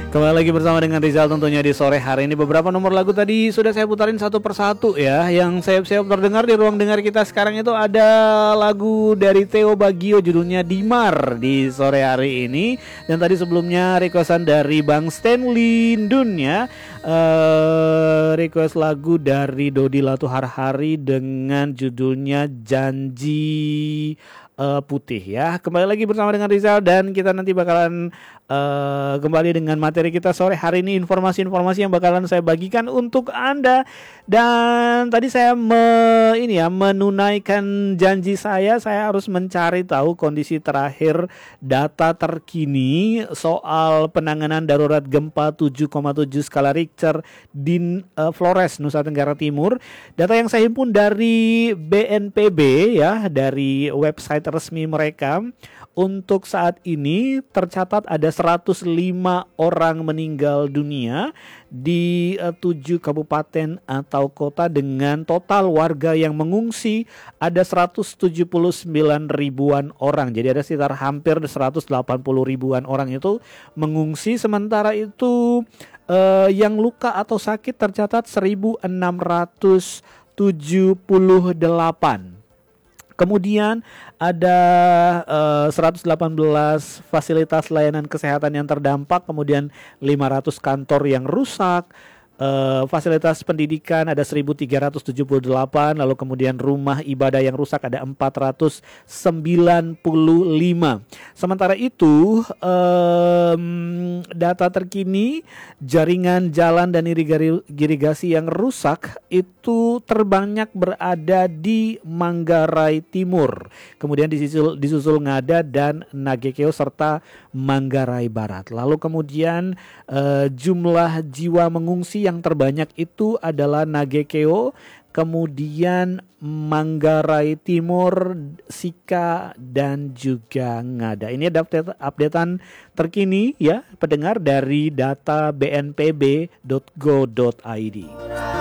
Kembali lagi bersama dengan Rizal tentunya di sore hari ini. Beberapa nomor lagu tadi sudah saya putarin satu persatu ya. Yang saya terdengar di ruang dengar kita sekarang itu ada lagu dari Theo Bagio judulnya Dimar di sore hari ini. Dan tadi sebelumnya requestan dari Bang Stanley Ndun ya. Request lagu dari Dodi Latuharhari dengan judulnya Janji Putih ya. Kembali lagi bersama dengan Rizal dan kita nanti bakalan kembali dengan materi kita sore hari ini, informasi-informasi yang bakalan saya bagikan untuk Anda. Dan tadi saya menunaikan janji saya harus mencari tahu kondisi terakhir data terkini soal penanganan darurat gempa 7,7 skala Richter di Flores, Nusa Tenggara Timur. Data yang saya himpun dari BNPB ya, dari website resmi mereka. Untuk saat ini tercatat ada 105 orang meninggal dunia di 7 kabupaten atau kota dengan total warga yang mengungsi ada 179 ribuan orang. Jadi ada sekitar hampir 180 ribuan orang itu mengungsi. Sementara itu yang luka atau sakit tercatat 1.678. Kemudian ada 118 fasilitas layanan kesehatan yang terdampak, kemudian 500 kantor yang rusak, fasilitas pendidikan ada 1.378, lalu kemudian rumah ibadah yang rusak ada 495. Sementara itu data terkini jaringan jalan dan irigasi yang rusak itu terbanyak berada di Manggarai Timur, kemudian disusul Ngada dan Nagekeo serta Manggarai Barat. Lalu kemudian jumlah jiwa mengungsi yang terbanyak itu adalah Nagekeo, kemudian Manggarai Timur, Sika dan juga Ngada. Ini ada updatean terkini ya pendengar dari data bnpb.go.id.